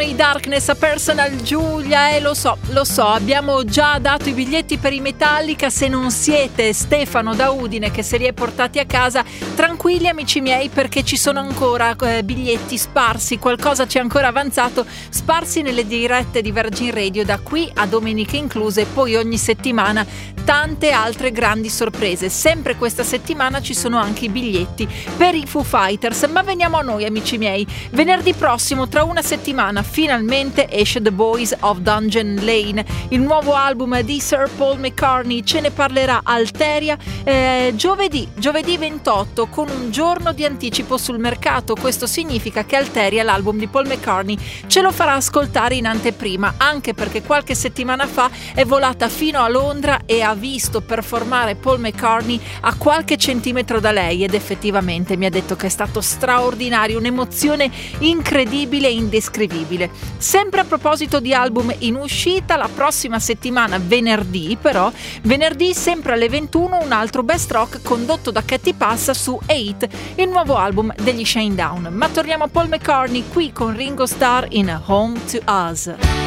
sono i Darkness, a Personal Giulia, e lo so, abbiamo già dato i biglietti per i Metallica. Se non siete Stefano da Udine che se li è portati a casa, tranquilli amici miei, perché ci sono ancora biglietti sparsi, qualcosa c'è ancora avanzato, sparsi nelle dirette di Virgin Radio da qui a domeniche incluse, e poi ogni settimana tante altre grandi sorprese. Sempre questa settimana ci sono anche i biglietti per i Foo Fighters. Ma veniamo a noi amici miei. Venerdì prossimo, tra una settimana, finalmente esce The Boys of Dungeon Lane, il nuovo album di Sir Paul McCartney. Ce ne parlerà Alteria giovedì 28, con un giorno di anticipo sul mercato. Questo significa che Alteria, l'album di Paul McCartney, ce lo farà ascoltare in anteprima, anche perché qualche settimana fa è volata fino a Londra e ha visto performare Paul McCartney a qualche centimetro da lei, ed effettivamente mi ha detto che è stato straordinario, un'emozione incredibile e indescrivibile. Sempre a proposito di album in uscita, la prossima settimana, venerdì sempre alle 21, un altro best rock condotto da Katy Passa su 8, il nuovo album degli Shinedown. Ma torniamo a Paul McCartney qui con Ringo Starr in Home to Us.